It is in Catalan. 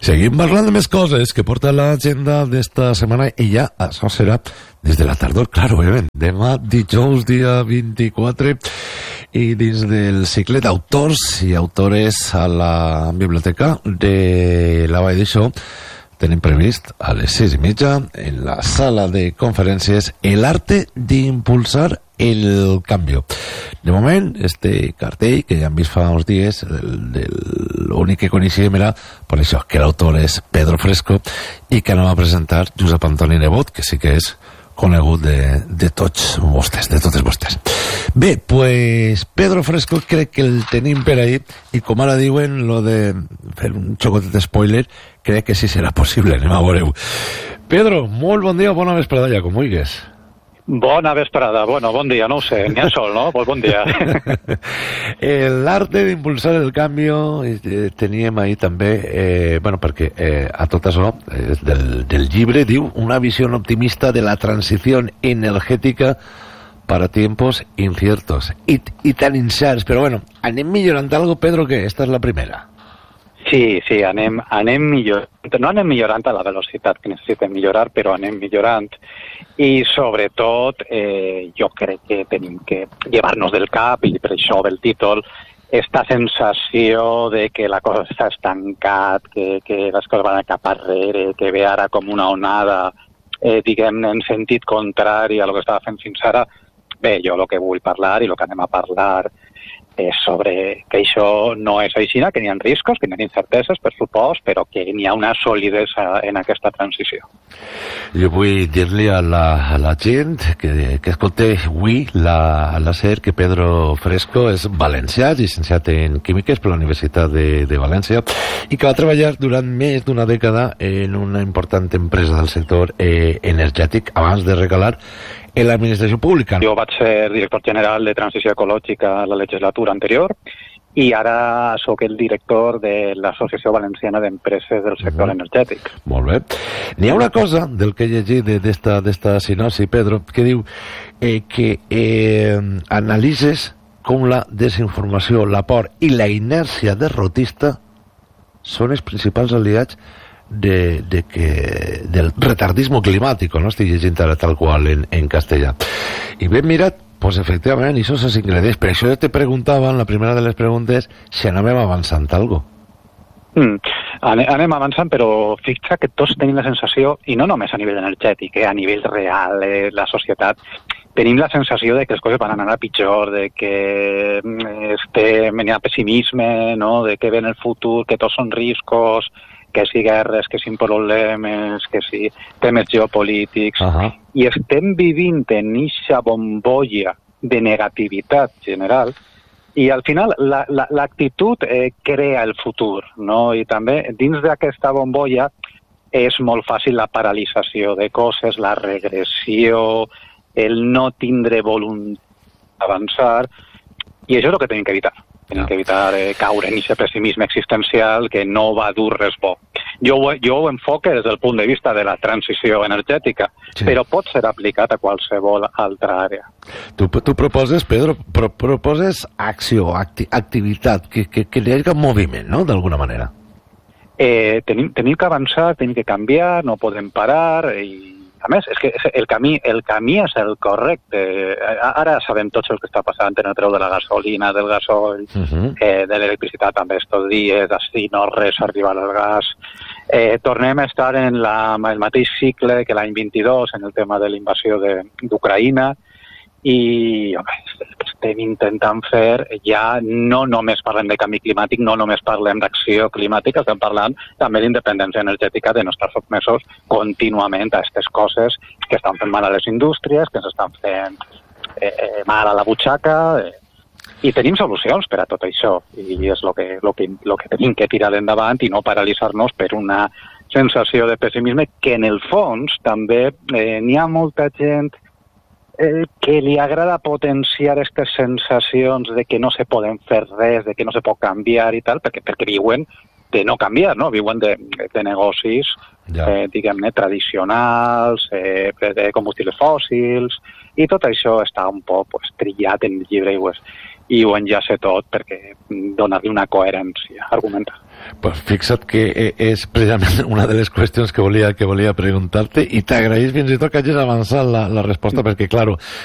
Seguim parlant de més coses que porta l'agenda d'esta setmana i ja això serà des de la tardor, clar, òbviament. Demà dijous, dia 24, i dins del cicle d'autors i autores a la biblioteca de la Vall d'Això tenim previst a les 6:30 en la sala de conferències El arte d'impulsar el cambio. De moment, este cartell, que ja hem vist fa uns dies, l'únic que coneixíem era per això, que l'autor és Pedro Fresco i que anem a presentar Josep Antoni Nebot, que sí que és conegut de tots vostès, de totes vostès. Bé, pues Pedro Fresco crec que el tenim per ahí i com ara diuen lo de fer un xocotet spoiler, crec que sí serà possible, anem a veure-ho. Pedro, molt bon dia, bona vesprada ja, com vulguis. Bona vesprada, bueno, bon dia, no ho sé, n'hi ha sol, no? Pues bon dia. El arte d'impulsar el canvio, teníem ahí també, bueno, perquè a tot això, del llibre, diu, una visió optimista de la transició energètica para tiempos inciertos y tan incerts, però bueno, anem millorant algo, Pedro, que esta és la primera. Sí, anem millorant, no anem millorant a la velocitat que necessitem millorar, però anem millorant i sobretot jo crec que tenim que llevar-nos del cap, i per això el títol, esta sensació de que la cosa està estancat, que les coses van cap arrere, que ve ara com una onada, diguem-ne, en sentit contrari a lo que estava fent fins ara. Bé, jo el que vull parlar i el que anem a parlar és sobre que això no és així, que n'hi ha riscos, que n'hi ha incerteses, per supost, però que n'hi ha una solidesa en aquesta transició. Jo vull dir-li a la gent que escolta avui la SER que Pedro Fresco és valencià, llicenciat en Químiques per la Universitat de València i que va treballar durant més d'una dècada en una important empresa del sector energètic abans de recalar en l'administració pública. Jo vaig ser director general de Transició Ecològica a la legislatura anterior i ara sóc el director de l'Associació Valenciana d'Empreses del Sector Energètic. Molt bé. N'hi ha una cosa del que he llegit d'esta sinopsi, Pedro, que diu que analitzes com la desinformació, la por i la inèrcia derrotista són els principals aliats del retardismo climàtic, no estic llegint ara tal qual en castellà. I ben mirat, pues efectivament, això és ingredients. Per això jo te preguntava, en la primera de les preguntes, si anàvem avançant algo. Anem avançant, però fixa que tots tenim la sensació, i no només a nivell energètic, a nivell real, la societat, tenim la sensació de que les coses van anar a pitjor, de que hi ha pessimisme, no? De que ve en el futur, que tots són riscos, que si guerres, que si problemes, que si temes geopolítics. I estem vivint en eixa bombolla de negativitat general i al final l'actitud crea el futur, no? I també dins d'aquesta bombolla és molt fàcil la paralització de coses, la regressió, el no tindre voluntat d'avançar, i això és el que tenim que evitar. Tenim que evitar caure en aquest pessimisme existencial que no va dur res bo. Jo ho enfoque des del punt de vista de la transició energètica, però pot ser aplicat a qualsevol altra àrea. Tu proposes, Pedro, proposes acció, activitat, que hi hagi un moviment, no?, d'alguna manera. Tenim que avançar, tenim que canviar, no podem parar, i a més, és que el camí és el correcte. Ara sabem tots el que està passant en el preu de la gasolina, del gasoil, de l'electricitat també estos dies, així no res arribar al gas. Tornem a estar en el mateix cicle que l'any 22 en el tema de la invasió d'Ucraïna i el que estem intentant fer ja no només parlem de canvi climàtic, no només parlem d'acció climàtica, estem parlant també d'independència energètica, de no estar sotmesos contínuament a aquestes coses que estan fent mal a les indústries, que ens estan fent mal a la butxaca, i tenim solucions per a tot això, i és el que tenim que tirar endavant i no paralitzar-nos per una sensació de pessimisme que en el fons també n'hi ha molta gent que li agrada potenciar aquestes sensacions de que no se poden fer res, de que no se pot canviar i tal, perquè viuen de no canviar, no? Viuen de negocis, diguem-ne, tradicionals, de combustibles fòssils, i tot això està un poc trillat en el llibre i ho enllaça tot perquè donar-li una coherència argumental. Pues fixa't que és precisament una de les qüestions que volia preguntar-te, i t'agraïs fins i tot que hagis avançat la resposta, perquè, claro,